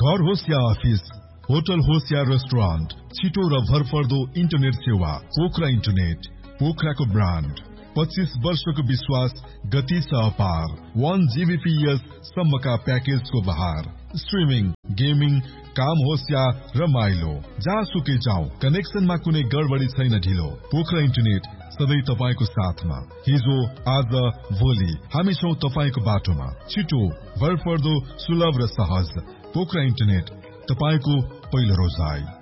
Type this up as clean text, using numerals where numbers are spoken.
घर होस् या office, hotel होस् या रेस्टुरेन्ट, छिटो र भरपर्दो इन्टरनेट सेवा पोखरा इन्टरनेट। पोखराको ब्रान्ड, 25 वर्षको विश्वास, गति छ अपार। 1 Gbps सम्मका प्याकेजको बहार। स्ट्रिमिङ, गेमिङ, काम होस् या रमाइलो, जहाँसुकै जाउँ, कनेक्सनमा कुनै गडबडी छैन ढिलो। पोखरा इन्टरनेट सधैँ तपाईको साथमा। हिजो, आज, भोलि हामी छौं तपाईको बाटोमा। छिटो, भरपर्दो, सुलभ र सहज। पोखरा इन्टरनेट, तपाईको पहिलो रोजाइ।